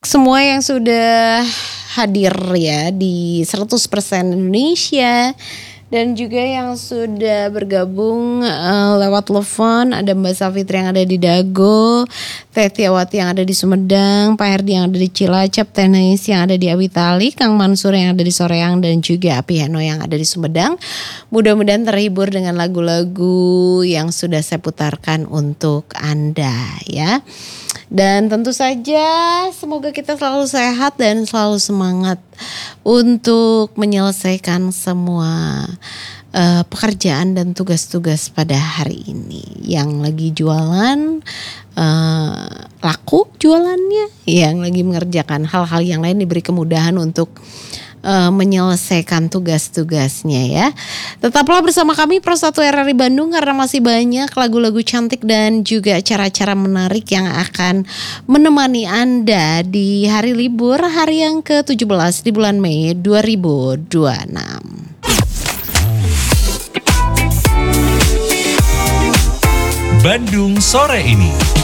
semua yang sudah hadir ya di 100% Indonesia dan juga yang sudah bergabung lewat telepon. Ada Mbak Safitri yang ada di Dago, Teh Tiawati yang ada di Sumedang, Pak Herdi yang ada di Cilacap, Teh Nais yang ada di Awitali, Kang Mansur yang ada di Soreang dan juga Api Heno yang ada di Sumedang. Mudah-mudahan terhibur dengan lagu-lagu yang sudah saya putarkan untuk Anda ya. Dan tentu saja semoga kita selalu sehat dan selalu semangat untuk menyelesaikan semua pekerjaan dan tugas-tugas pada hari ini. Yang lagi jualan laku jualannya, yang lagi mengerjakan hal-hal yang lain diberi kemudahan untuk menyelesaikan tugas-tugasnya ya. Tetaplah bersama kami Pro 1 RRI Bandung karena masih banyak lagu-lagu cantik dan juga acara-acara menarik yang akan menemani Anda di hari libur hari yang ke-17 di bulan Mei 2026. Bandung sore ini.